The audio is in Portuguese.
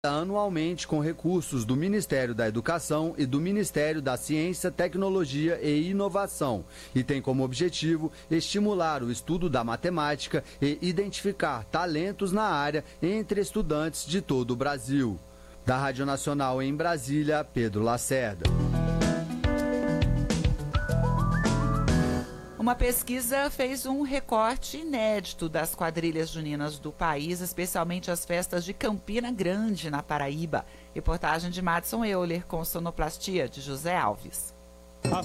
anualmente com recursos do Ministério da Educação e do Ministério da Ciência, Tecnologia e Inovação e tem como objetivo estimular o estudo da matemática e identificar talentos na área entre estudantes de todo o Brasil. Da Rádio Nacional em Brasília, Pedro Lacerda. Uma pesquisa fez um recorte inédito das quadrilhas juninas do país, especialmente as festas de Campina Grande, na Paraíba. Reportagem de Madison Euler, com sonoplastia de José Alves.